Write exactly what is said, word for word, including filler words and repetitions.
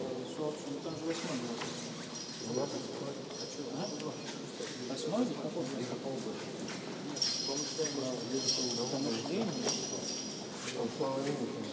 Ну там же восьмой был. Восьмой? По мышлению.